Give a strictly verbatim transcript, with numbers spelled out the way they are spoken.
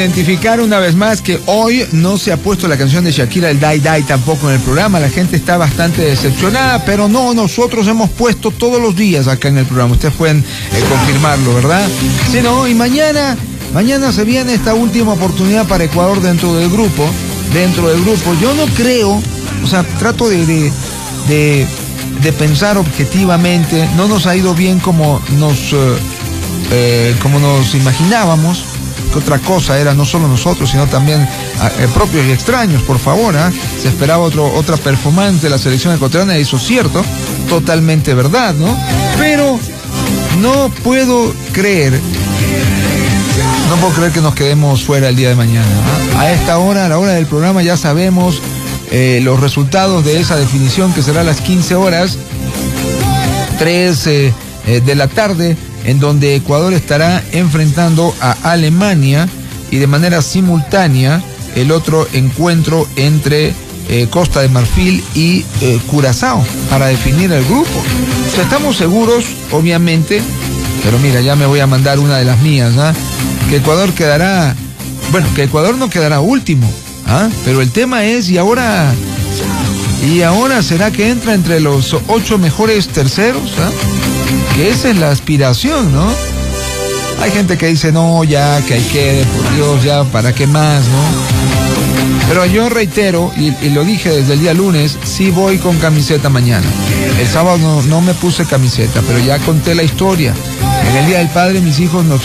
identificar una vez más que hoy no se ha puesto la canción de Shakira, el Die Die, tampoco en el programa. La gente está bastante decepcionada, pero no, nosotros hemos puesto todos los días acá en el programa. Ustedes pueden eh, confirmarlo, ¿verdad? Sí, no, y mañana, mañana se viene esta última oportunidad para Ecuador dentro del grupo, dentro del grupo. Yo no creo, o sea, trato de, de, de, de pensar objetivamente. No nos ha ido bien como nos, eh, eh, como nos imaginábamos. Que otra cosa era, no solo nosotros, sino también eh, propios y extraños, por favor, ¿eh? Se esperaba otro, otra performance de la selección ecuatoriana, y eso es cierto, totalmente verdad, ¿no? Pero no puedo creer, no puedo creer que nos quedemos fuera el día de mañana, ¿eh? A esta hora, a la hora del programa, ya sabemos eh, los resultados de esa definición, que será a las quince horas, tres eh, eh, de la tarde, en donde Ecuador estará enfrentando a Alemania, y de manera simultánea el otro encuentro entre eh, Costa de Marfil y eh, Curazao, para definir el grupo. O sea, estamos seguros, obviamente, pero mira, ya me voy a mandar una de las mías, ¿ah? Que Ecuador quedará, bueno, que Ecuador no quedará último, ¿ah? Pero el tema es, ¿y ahora, y ahora será que entra entre los ocho mejores terceros? ¿Ah? Que esa es la aspiración, ¿no? Hay gente que dice, no, ya, que hay que, por Dios, ya, ¿para qué más, no? Pero yo reitero, y, y lo dije desde el día lunes, sí voy con camiseta mañana. El sábado no, no me puse camiseta, pero ya conté la historia. En el Día del Padre mis hijos nos